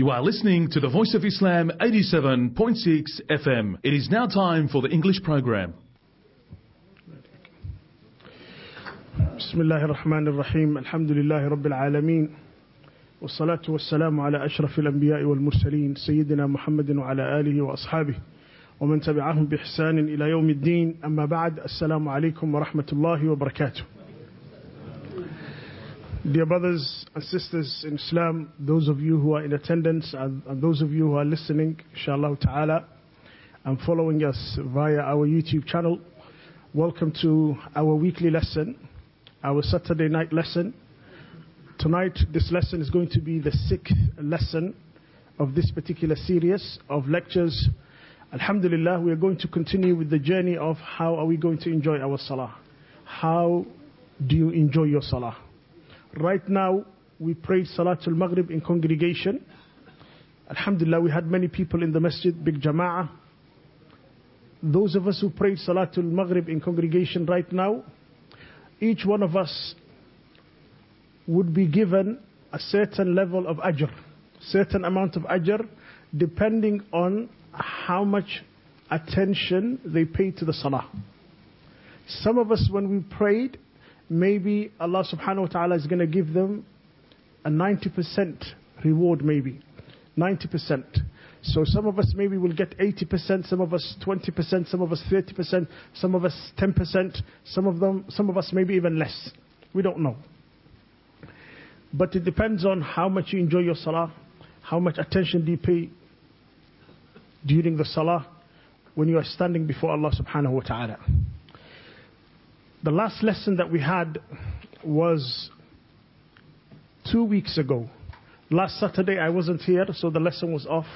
You are listening to the Voice of Islam 87.6 FM. It is now time for the English program. Bismillahir Rahmanir Rahim. Alhamdulillahi Rabbil Alameen. والصلاة والسلام على أشرف الأنبياء والمرسلين سيدنا محمد وعلى آله وأصحابه ومن تبعهم بإحسان إلى يوم الدين. أما بعد, السلام عليكم ورحمة الله وبركاته. Dear brothers and sisters in Islam, those of you who are in attendance and those of you who are listening, inshallah ta'ala, and following us via our YouTube channel, welcome to our weekly lesson, our Saturday night lesson. Tonight, this lesson is going to be the 6th lesson of this particular series of lectures. Alhamdulillah, we are going to continue with the journey of how are we going to enjoy our salah. How do you enjoy your salah? Right now, we prayed Salatul Maghrib in congregation. Alhamdulillah, we had many people in the masjid, big jama'ah. Those of us who prayed Salatul Maghrib in congregation right now, each one of us would be given a certain level of ajr, certain amount of ajr, depending on how much attention they paid to the salah. Some of us, when we prayed, maybe Allah subhanahu wa ta'ala is going to give them a 90% reward, maybe 90%. So some of us maybe will get 80%, some of us 20%, some of us 30%, some of us 10%, some of us maybe even less. We don't know. But it depends on how much you enjoy your salah, how much attention do you pay during the salah when you are standing before Allah subhanahu wa ta'ala. The last lesson that we had was 2 weeks ago. Last Saturday I wasn't here, so the lesson was off.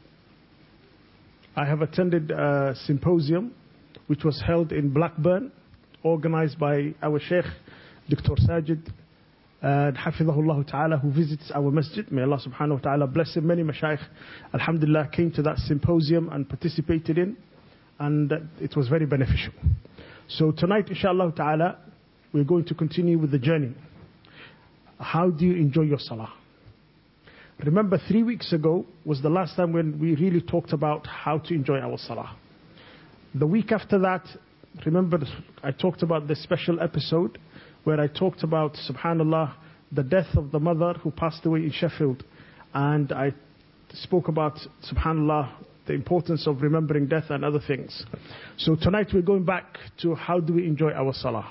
I have attended a symposium which was held in Blackburn, organized by our Sheikh, Dr. Sajid, Hafidhahullah ta'ala, who visits our masjid. May Allah subhanahu wa ta'ala bless him. Many mashayikh, alhamdulillah, came to that symposium and participated in, and it was very beneficial. So tonight, inshallah ta'ala, we're going to continue with the journey. How do you enjoy your salah? Remember, 3 weeks ago was the last time when we really talked about how to enjoy our salah. The week after that, remember, I talked about the special episode where I talked about, subhanallah, the death of the mother who passed away in Sheffield. And I spoke about, subhanallah, the importance of remembering death and other things. So tonight we're going back to how do we enjoy our salah.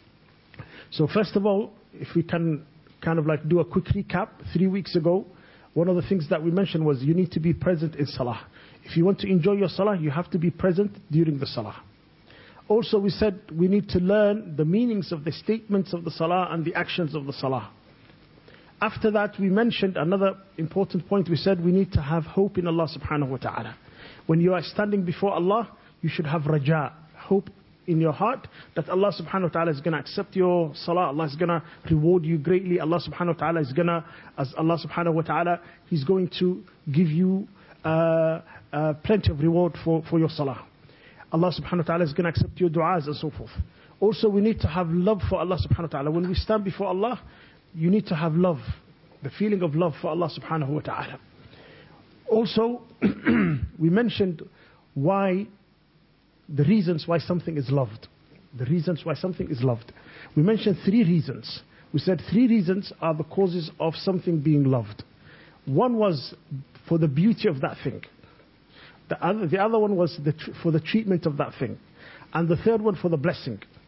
So first of all, if we can kind of like do a quick recap. 3 weeks ago, one of the things that we mentioned was you need to be present in salah. If you want to enjoy your salah, you have to be present during the salah. Also, we said we need to learn the meanings of the statements of the salah and the actions of the salah. After that, we mentioned another important point. We said we need to have hope in Allah subhanahu wa ta'ala. When you are standing before Allah, you should have raja, hope in your heart that Allah subhanahu wa ta'ala is going to accept your salah. Allah is going to reward you greatly. Allah subhanahu wa ta'ala is going to, as Allah subhanahu wa ta'ala, He's going to give you plenty of reward for your salah. Allah subhanahu wa ta'ala is going to accept your du'as and so forth. Also, we need to have love for Allah subhanahu wa ta'ala. When we stand before Allah, you need to have love, the feeling of love for Allah subhanahu wa ta'ala. Also, we mentioned the reasons why something is loved. The reasons why something is loved. We mentioned 3 reasons. We said 3 reasons are the causes of something being loved. One was for the beauty of that thing. The other one was for the treatment of that thing. And the third one for the blessing.